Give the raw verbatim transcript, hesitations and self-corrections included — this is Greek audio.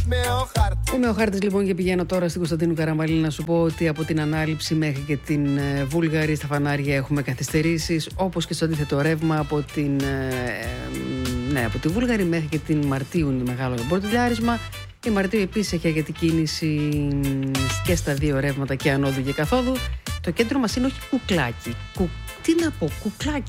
Είμαι ο Χάρτης λοιπόν και πηγαίνω τώρα στην Κωνσταντίνου Καραμαλή να σου πω ότι από την ανάληψη μέχρι και την ε, Βούλγαρη στα φανάρια έχουμε καθυστερήσεις, όπως και στο αντίθετο ρεύμα από την, ε, ε, ναι, από τη Βούλγαρη μέχρι και την Μαρτίου είναι μεγάλο το πορτιλιάρισμα. Η Μαρτίου επίσης έχει αρκετή κίνηση και στα δύο ρεύματα και ανόδου και καθόδου. Το κέντρο μας είναι όχι κουκλάκι, Κου... τι να πω, κουκλάκι.